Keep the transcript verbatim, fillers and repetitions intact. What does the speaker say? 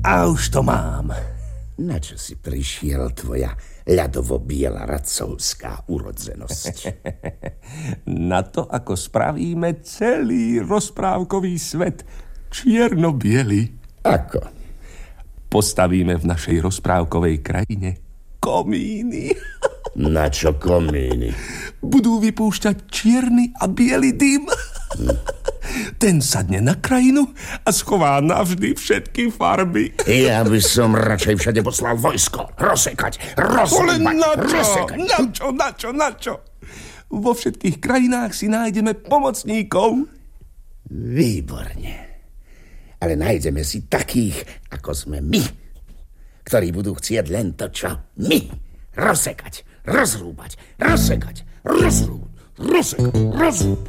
A už to mám. Na čo si prišiel, tvoja ľadovo-biela radcovská urodzenosť? Na to, ako spravíme celý rozprávkový svet čierno-biely. Ako? Postavíme v našej rozprávkovej krajine komíny. Na čo komíny? Budú vypúšťať čierny a biely dym. Hm. Ten sadne na krajinu a schová navždy všetky farby. Ja by som radšej všade poslal vojsko. Rozsekať, rozrúbať, rozsekať. Na čo, na čo, na čo? Vo všetkých krajinách si nájdeme pomocníkov. Výborne. Ale nájdeme si takých, ako sme my, ktorí budú chcieť len to, čo my. Rozsekať, rozrúbať, rozsekať, rozrúbať, rozsekať, rozrúbať.